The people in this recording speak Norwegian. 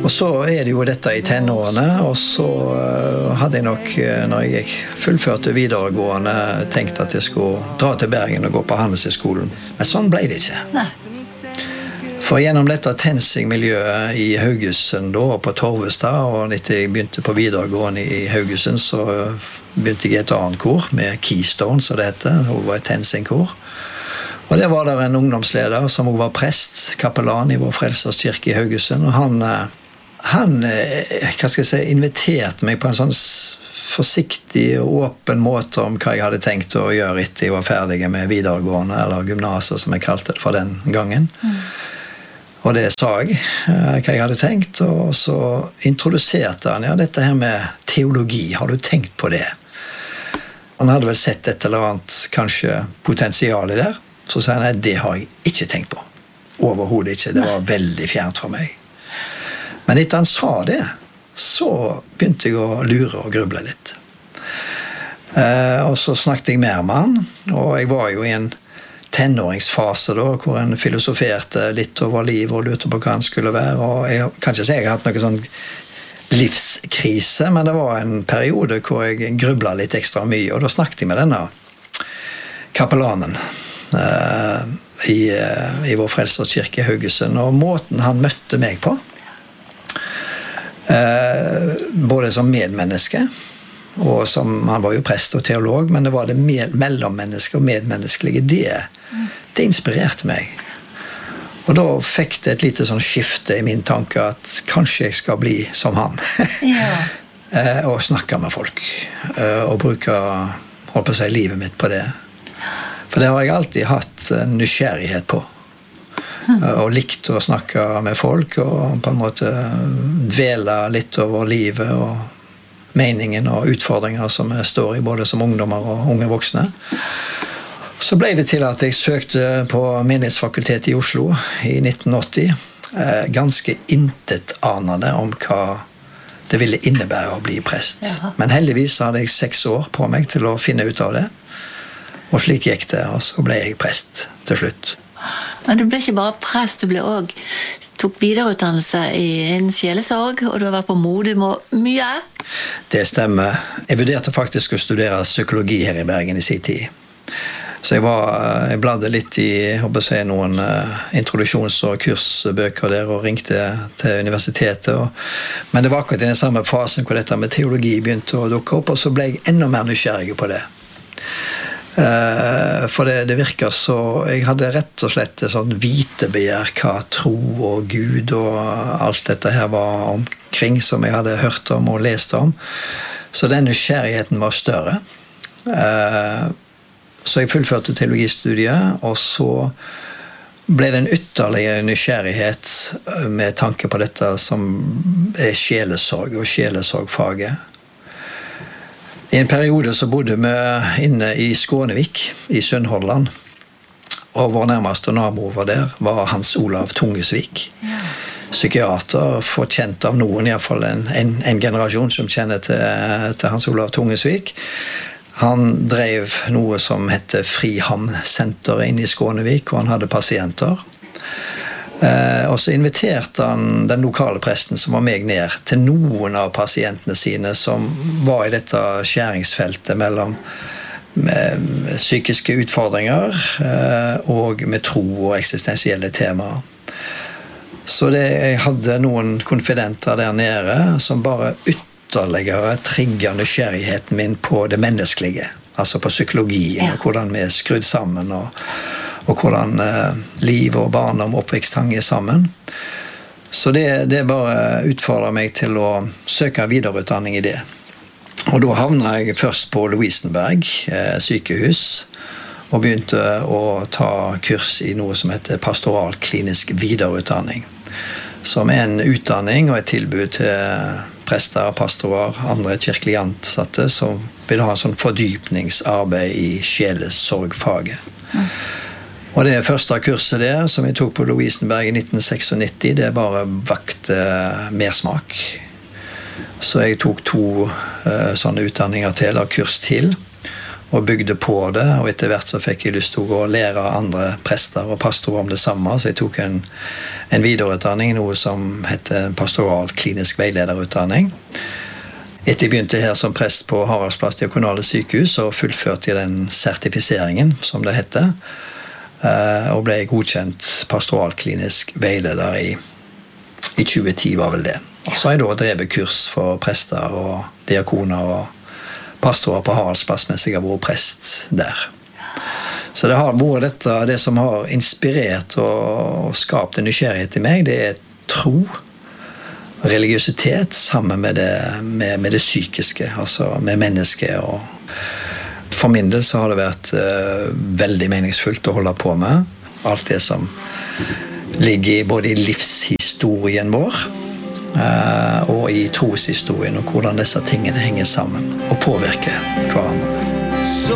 Og så det jo dette I tenårene, og så hadde jeg nok, når jeg fullførte videregående, tenkt at jeg skulle dra til Bergen og gå på Handelshøyskolen. Men sånn ble det ikke. Nei. For gjennom dette TenSing-miljøet I Haugesund da, og på Torvestad, og etter jeg begynte på videregående I Haugesund, så begynte jeg I et annet kor, med Keystone, som det heter, og var et TenSing-kor. Og der var det en ungdomsleder som også var prest, kapellan I vår Frelserskirke I Haugesund, og han hva skal jeg si, inviterte meg på en sånn forsiktig og åpen måte om hva jeg hadde tenkt å gjøre etter jeg var ferdig med videregående, eller gymnaset som jeg kalte det for den gangen. Og det sa jeg, hva jeg hadde tenkt, og så introduserte han, dette her med teologi, har du tenkt på det? Han hadde vel sett et eller annet, kanskje potensial I der, så sa han, nei, det har jeg ikke tenkt på. Overhodet ikke, det var veldig fjernt for meg. Men etter han sa det, så begynte jeg å lure og gruble litt. Og så snakket jeg mer med han, og jeg var jo I en tenåringsfase da, hvor en filosoferte litt over liv og lurte på hva han skulle være, og jeg kan ikke si jeg har hatt noe sånn livskrise, men det var en periode hvor jeg grublet litt ekstra mye, og da snakket jeg med denne kapellanen I vår Frelserskirke I Haugesund, og måten han møtte meg på, både som medmenneske, og som, han var jo prest og teolog, men det var det mellommenneske og medmenneskelige, det inspirerte meg. Og da fikk det et lite sånn skifte I min tanke at kanskje jeg skal bli som han. Og snakke med folk, og bruke, holdt på å si, livet mitt på det. For det har jeg alltid hatt nysgjerrighet på. Og likt å snakke med folk, og på en måte dvele litt over livet og meningen og utfordringer som jeg står I, både som ungdommer og unge voksne. Så ble det til at jeg søkte på Menighetsfakultetet I Oslo I 1980, ganske intetanende om hva det ville innebære å bli prest. Ja. Men heldigvis hadde jeg 6 år på meg til å finne ut av det, og slik gikk det, og så ble jeg prest til slutt. Men du ble ikke bare prest, du ble også tok videreutdannelse innen sjelesorg, og du har vært på Modum og mye? Det stemmer. Jeg vurderte faktisk å studere psykologi her I Bergen I sin tid. Så jeg bladde litt I noen introduksjons- og kursbøker der, og ringte til universitetet. Men det var akkurat I den samme fasen hvor dette med teologi begynte å dukke opp, og så ble jeg enda mer nysgjerrig på det. For det virker så jeg hadde rett og slett sånn vitebegjær hva tro og Gud og alt dette her var omkring som jeg hadde hørt om og lest om, så den nysgjerrigheten var større. Så jeg fullførte teologistudiet, og så ble det en ytterligere nysgjerrighet med tanke på dette som sjelesorg og sjelesorgfaget. I en periode så bodde vi inne I Skånevik I Sunnhordland, og vår nærmeste nabo var Hans Olav Tungesvik. Psykiater, forkjent av noen, I hvert fall en generasjon som kjenner til Hans Olav Tungesvik. Han drev noe som heter Frihamn-senteret inne I Skånevik, og han hadde pasienter. Og så inviterte han den lokale presten som var meg ned til noen av pasientene sine som var I dette skjæringsfeltet mellom psykiske utfordringer og med tro og eksistensielle temaer. Så jeg hadde noen konfidenter der nede som bare ytterligere trigget nysgjerrigheten min på det menneskelige, altså på psykologien og hvordan vi skrudd sammen og hvordan liv og barndom og oppvekst hang sammen. Så det bare utfordret meg til å søke videreutdanning I det. Og da havnet jeg først på Lovisenberg sykehus, og begynte å ta kurs I noe som heter pastoralklinisk videreutdanning, som en utdanning og et tilbud til prester, pastorer, andre kirkelige ansatte som vil ha en sånn fordypningsarbeid I sjelesorgfaget. Og det første kurset der, som jeg tok på Lovisenberg I 1996, det bare vakte mersmak. Så jeg tok 2 sånne utdanninger til, eller kurs til. og bygde på det, og etter hvert så fikk jeg lyst til å lære andre prester og pastorer om det samme, så jeg tok en videreutdanning, noe som heter pastoral klinisk veilederutdanning. Etter jeg begynte her som prest på Haraldsplass Diakonale sykehus, så fullførte jeg den sertifiseringen, som det heter, og ble godkjent pastoralklinisk veileder i 2010 var vel det. Og så har jeg da drevet kurs for prester og diakoner og pastorer på Haraldsplass mens jeg har vært prest der. Så det har vært det som har inspirert og skapt en nysgjerrighet i meg, det er tro, religiøsitet sammen med det psykiske, altså med mennesket. Og for min del så har det vært veldig meningsfullt å holde på med alt det som ligger både i livshistorien vår og i troshistorien, og hvordan disse tingene henger sammen og påvirker hverandre.